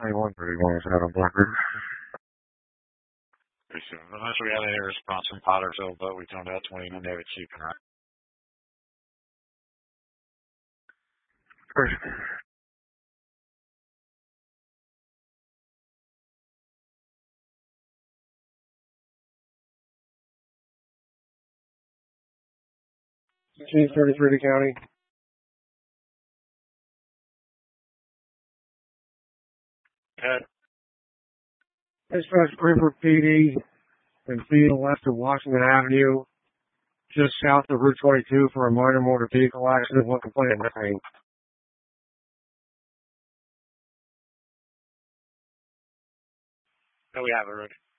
9131 is out on Black River. Pretty soon. Unless we had any response from Pottersville, but we found out 29 David Keeping, right? First. $1633 to county. Good. Dispatch Greenwood PD and field west of Washington Avenue, just south of Route 22 for a minor motor vehicle accident. One complaint missing. No, we have it, Rudy.